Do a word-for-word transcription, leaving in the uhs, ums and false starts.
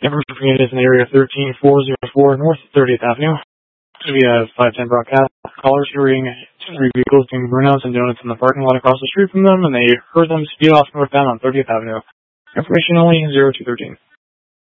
Information for units in the area thirteen four oh four North thirtieth Avenue. We have five ten broadcast callers hearing two three vehicles doing burnouts and donuts in the parking lot across the street from them, and they heard them speed off northbound on thirtieth Avenue. Information only zero two thirteen.